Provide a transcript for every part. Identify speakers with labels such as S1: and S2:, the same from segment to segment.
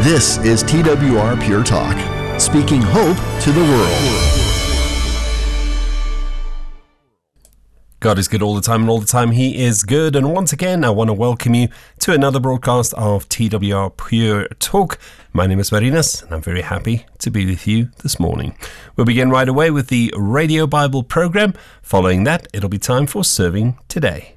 S1: This is TWR Pure Talk, speaking hope to the world.
S2: God is good all the time, and all the time He is good. And once again, I want to welcome you to another broadcast of TWR Pure Talk. My name is Marinas, and I'm very happy to be with you this morning. We'll begin right away with the Radio Bible program. Following that, it'll be time for Serving Today.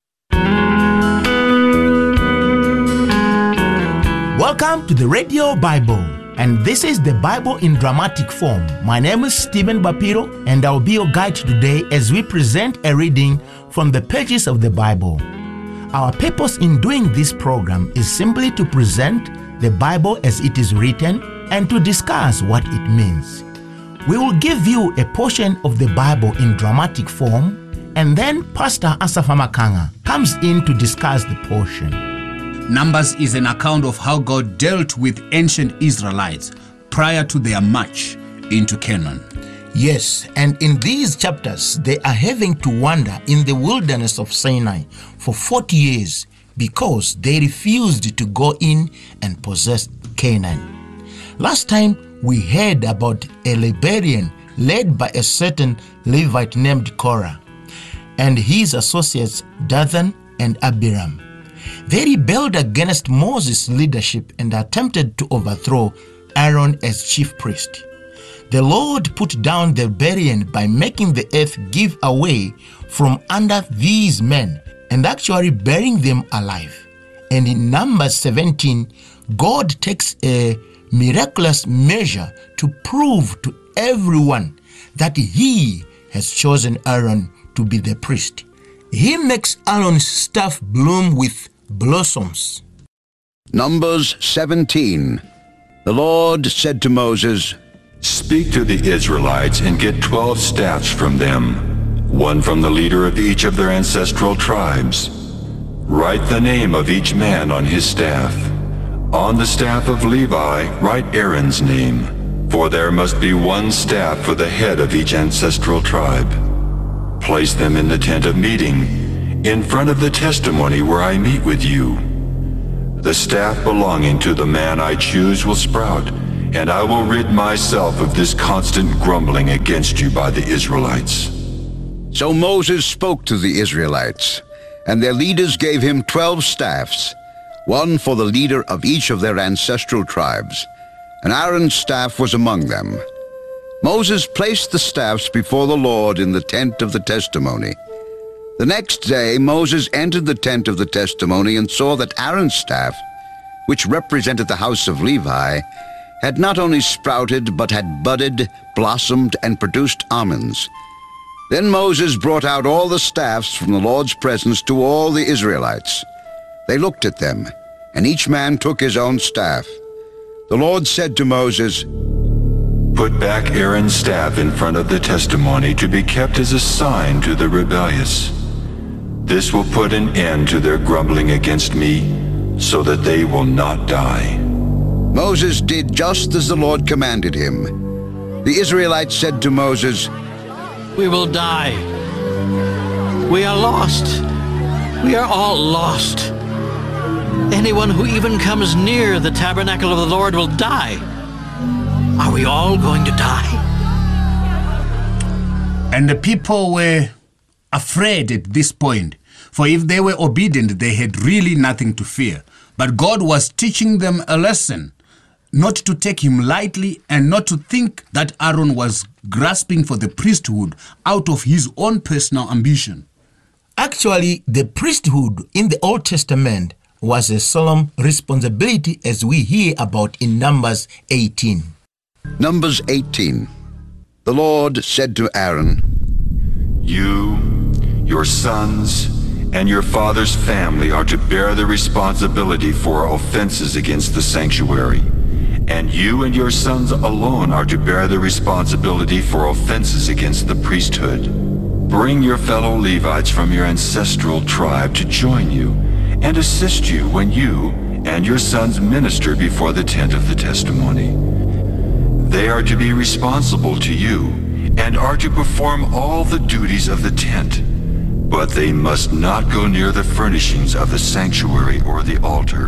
S3: Welcome to the Radio Bible, and this is the Bible in dramatic form. My name is Stephen Bapiro, and I'll be your guide today as we present a reading from the pages of the Bible. Our purpose in doing this program is simply to present the Bible as it is written and to discuss what it means. We will give you a portion of the Bible in dramatic form, and then Pastor Asafa Makanga comes in to discuss the portion.
S4: Numbers is an account of how God dealt with ancient Israelites prior to their march into Canaan.
S3: Yes, and in these chapters, they are having to wander in the wilderness of Sinai for 40 years because they refused to go in and possess Canaan. Last time, we heard about a rebellion led by a certain Levite named Korah and his associates Dathan and Abiram. They rebelled against Moses' leadership and attempted to overthrow Aaron as chief priest. The Lord put down the rebellion by making the earth give away from under these men and actually burying them alive. And in Numbers 17, God takes a miraculous measure to prove to everyone that He has chosen Aaron to be the priest. He makes Aaron's staff bloom with blossoms.
S5: Numbers 17. The Lord said to Moses,
S6: "Speak to the Israelites and get 12 staffs from them, one from the leader of each of their ancestral tribes. Write the name of each man on his staff. On the staff of Levi, write Aaron's name, for there must be one staff for the head of each ancestral tribe. Place them in the tent of meeting, in front of the testimony where I meet with you. The staff belonging to the man I choose will sprout, and I will rid myself of this constant grumbling against you by the Israelites."
S5: So Moses spoke to the Israelites, and their leaders gave him 12 staffs, one for the leader of each of their ancestral tribes, and Aaron's staff was among them. Moses placed the staffs before the Lord in the tent of the testimony. The next day Moses entered the tent of the testimony and saw that Aaron's staff, which represented the house of Levi, had not only sprouted but had budded, blossomed, and produced almonds. Then Moses brought out all the staffs from the Lord's presence to all the Israelites. They looked at them, and each man took his own staff. The Lord said to Moses,
S6: "Put back Aaron's staff in front of the testimony to be kept as a sign to the rebellious. This will put an end to their grumbling against me, so that they will not die."
S5: Moses did just as the Lord commanded him. The Israelites said to Moses,
S7: "We will die. We are lost. We are all lost. Anyone who even comes near the tabernacle of the Lord will die. Are we all going to die?"
S4: And the people were afraid at this point, for if they were obedient, they had really nothing to fear. But God was teaching them a lesson, not to take him lightly and not to think that Aaron was grasping for the priesthood out of his own personal ambition.
S3: Actually, the priesthood in the Old Testament was a solemn responsibility, as we hear about in Numbers 18.
S5: Numbers 18. The Lord said to Aaron,
S6: "You, your sons, and your father's family are to bear the responsibility for offenses against the sanctuary, and you and your sons alone are to bear the responsibility for offenses against the priesthood. Bring your fellow Levites from your ancestral tribe to join you and assist you when you and your sons minister before the tent of the testimony. They are to be responsible to you and are to perform all the duties of the tent, but they must not go near the furnishings of the sanctuary or the altar,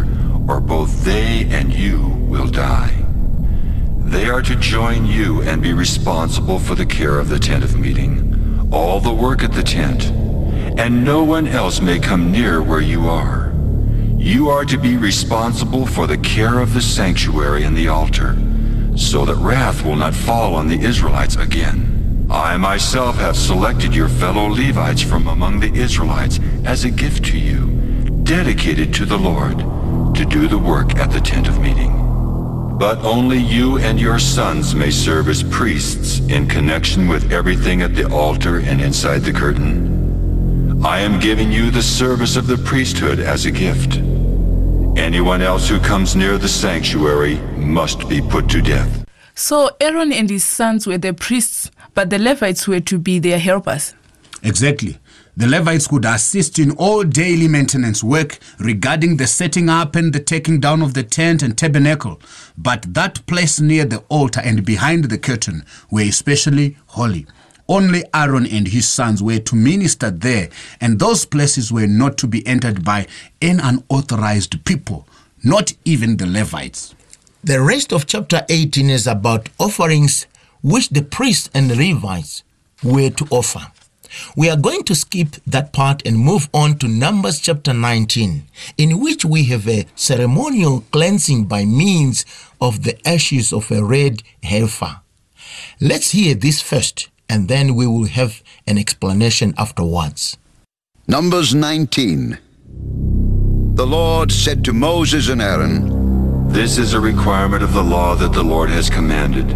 S6: or both they and you will die. They are to join you and be responsible for the care of the tent of meeting, all the work at the tent, and no one else may come near where you are. You are to be responsible for the care of the sanctuary and the altar, so that wrath will not fall on the Israelites again. I myself have selected your fellow Levites from among the Israelites as a gift to you, dedicated to the Lord, to do the work at the tent of meeting. But only you and your sons may serve as priests in connection with everything at the altar and inside the curtain. I am giving you the service of the priesthood as a gift. Anyone else who comes near the sanctuary must be put to death.
S8: So Aaron and his sons were the priests, but the Levites were to be their helpers.
S4: Exactly. The Levites could assist in all daily maintenance work regarding the setting up and the taking down of the tent and tabernacle, but that place near the altar and behind the curtain were especially holy. Only Aaron and his sons were to minister there, and those places were not to be entered by an unauthorized people, not even the Levites.
S3: The rest of chapter 18 is about offerings which the priests and Levites were to offer. We are going to skip that part and move on to Numbers chapter 19, in which we have a ceremonial cleansing by means of the ashes of a red heifer. Let's hear this first, and then we will have an explanation afterwards.
S5: Numbers 19. The Lord said to Moses and Aaron,
S6: This is a requirement of the law that the Lord has commanded.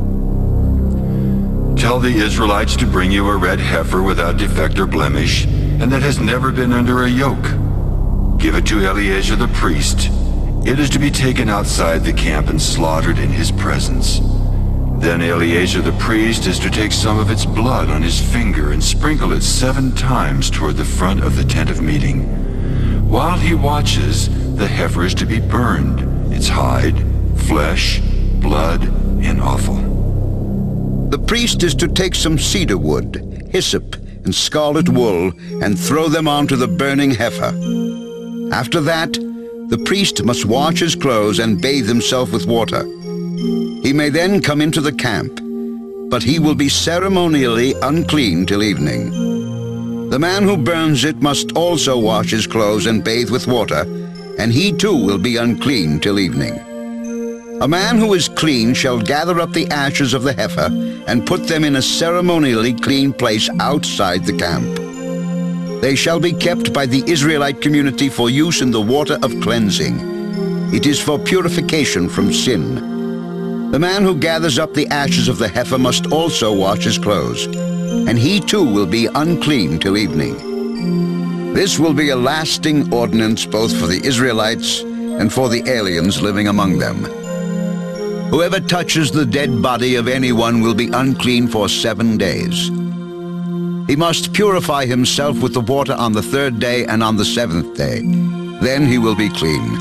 S6: Tell the Israelites to bring you a red heifer without defect or blemish, and that has never been under a yoke. Give it to Eleazar the priest. It is to be taken outside the camp and slaughtered in his presence. Then Eleazar the priest is to take some of its blood on his finger and sprinkle it 7 times toward the front of the tent of meeting. While he watches, the heifer is to be burned, its hide, flesh, blood, and offal.
S5: The priest is to take some cedar wood, hyssop, and scarlet wool, and throw them onto the burning heifer. After that, the priest must wash his clothes and bathe himself with water. He may then come into the camp, but he will be ceremonially unclean till evening. The man who burns it must also wash his clothes and bathe with water, and he too will be unclean till evening. A man who is clean shall gather up the ashes of the heifer and put them in a ceremonially clean place outside the camp. They shall be kept by the Israelite community for use in the water of cleansing. It is for purification from sin. The man who gathers up the ashes of the heifer must also wash his clothes, and he too will be unclean till evening. This will be a lasting ordinance both for the Israelites and for the aliens living among them. Whoever touches the dead body of anyone will be unclean for 7 days. He must purify himself with the water on the 3rd day and on the 7th day. Then he will be clean.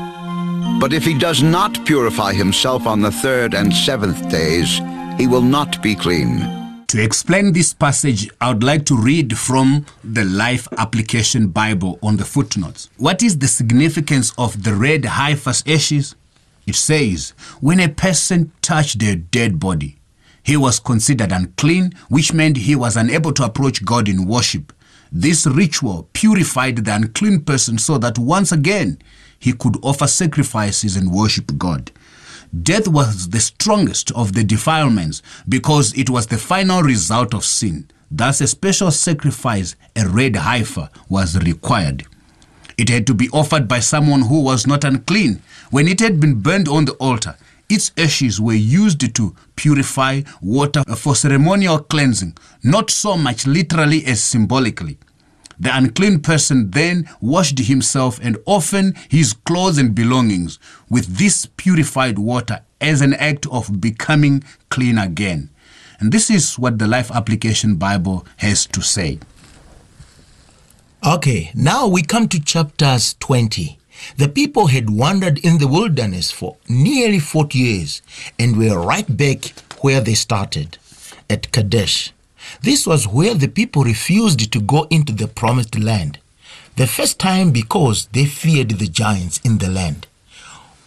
S5: But if he does not purify himself on the 3rd and 7th days, he will not be clean.
S4: To explain this passage, I would like to read from the Life Application Bible on the footnotes. What is the significance of the red heifer's ashes? It says, when a person touched their dead body, he was considered unclean, which meant he was unable to approach God in worship. This ritual purified the unclean person so that once again he could offer sacrifices and worship God. Death was the strongest of the defilements because it was the final result of sin. Thus, a special sacrifice, a red heifer, was required. It had to be offered by someone who was not unclean. When it had been burned on the altar, its ashes were used to purify water for ceremonial cleansing, not so much literally as symbolically. The unclean person then washed himself and often his clothes and belongings with this purified water as an act of becoming clean again. And this is what the Life Application Bible has to say.
S3: Okay, now we come to chapters 20. The people had wandered in the wilderness for nearly 40 years and were right back where they started, at Kadesh. This was where the people refused to go into the promised land. The first time because they feared the giants in the land.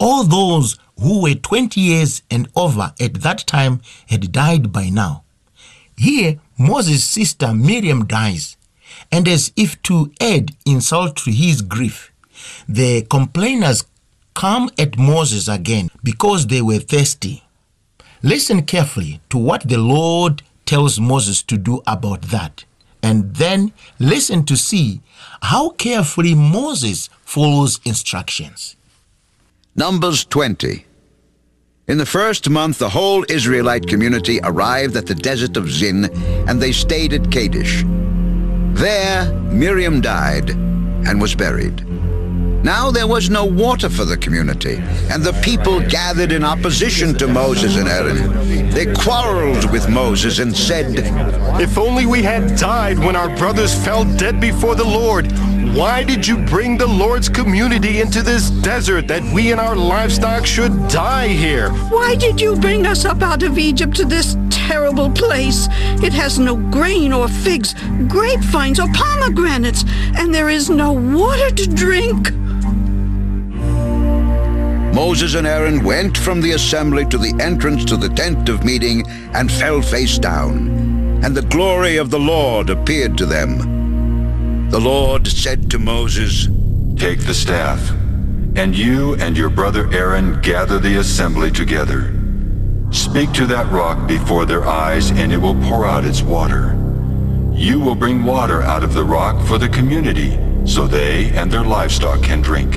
S3: All those who were 20 years and over at that time had died by now. Here, Moses' sister Miriam dies, and as if to add insult to his grief, the complainers come at Moses again because they were thirsty. Listen carefully to what the Lord tells Moses to do about that, and then listen to see how carefully Moses follows instructions.
S5: Numbers 20. In the first month, the whole Israelite community arrived at the desert of Zin, and they stayed at Kadesh. There, Miriam died and was buried. Now there was no water for the community, and the people gathered in opposition to Moses and Aaron. They quarreled with Moses and said,
S9: "If only we had died when our brothers fell dead before the Lord. Why did you bring the Lord's community into this desert that we and our livestock should die here?
S10: Why did you bring us up out of Egypt to this terrible place? It has no grain or figs, grapevines or pomegranates, and there is no water to drink."
S5: Moses and Aaron went from the assembly to the entrance to the tent of meeting and fell face down, and the glory of the Lord appeared to them. The Lord said to Moses,
S6: "Take the staff, and you and your brother Aaron gather the assembly together. Speak to that rock before their eyes, and it will pour out its water. You will bring water out of the rock for the community, so they and their livestock can drink."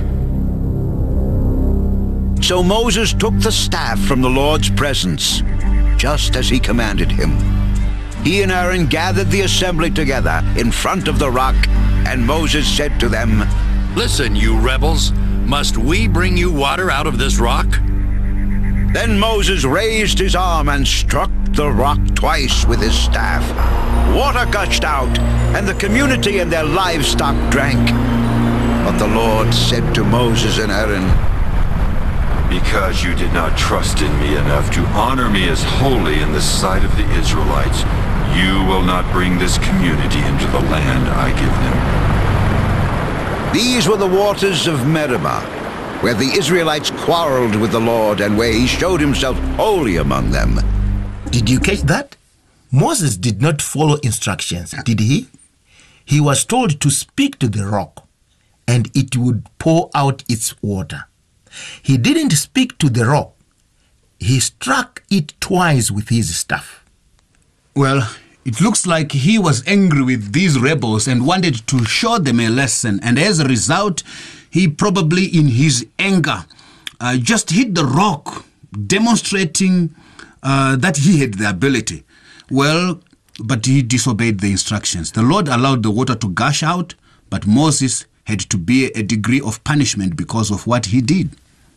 S5: So Moses took the staff from the Lord's presence, just as he commanded him. He and Aaron gathered the assembly together in front of the rock, and Moses said to them,
S11: "Listen, you rebels, must we bring you water out of this rock?"
S5: Then Moses raised his arm and struck the rock twice with his staff. Water gushed out, and the community and their livestock drank. But the Lord said to Moses and Aaron,
S6: "Because you did not trust in me enough to honor me as holy in the sight of the Israelites, you will not bring this community into the land I give them."
S5: These were the waters of Meribah, where the Israelites quarreled with the Lord and where he showed himself holy among them.
S3: Did you catch that? Moses did not follow instructions, did he? He was told to speak to the rock, and it would pour out its water. He didn't speak to the rock. He struck it twice with his staff.
S4: Well, it looks like he was angry with these rebels and wanted to show them a lesson. And as a result, he probably in his anger just hit the rock, demonstrating that he had the ability. Well, but he disobeyed the instructions. The Lord allowed the water to gush out, but Moses had to bear a degree of punishment because of what he did.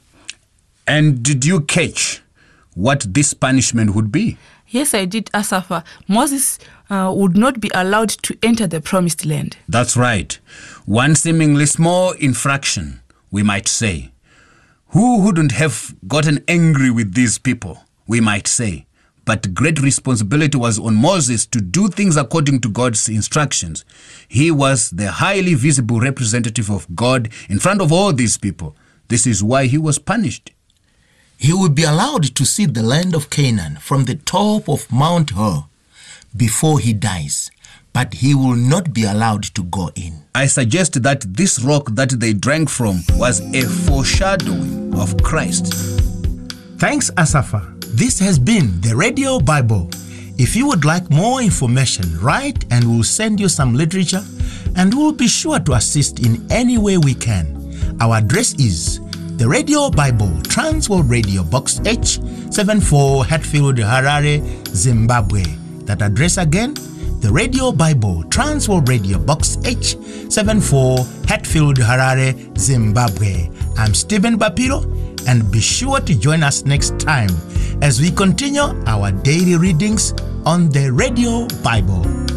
S4: And did you catch what this punishment would be?
S8: Yes, I did, Asafa. Moses would not be allowed to enter the promised land.
S4: That's right. One seemingly small infraction, we might say. Who wouldn't have gotten angry with these people, we might say. But great responsibility was on Moses to do things according to God's instructions. He was the highly visible representative of God in front of all these people. This is why he was punished.
S3: He would be allowed to see the land of Canaan from the top of Mount Hor before he dies, but he will not be allowed to go in.
S4: I suggest that this rock that they drank from was a foreshadowing of Christ.
S3: Thanks, Asafa. This has been the Radio Bible. If you would like more information, write and we'll send you some literature, and we'll be sure to assist in any way we can. Our address is The Radio Bible, Transworld Radio, Box H, 74 Hatfield, Harare, Zimbabwe. That address again, The Radio Bible, Transworld Radio, Box H, 74 Hatfield, Harare, Zimbabwe. I'm Stephen Bapiro, and be sure to join us next time as we continue our daily readings on the Radio Bible.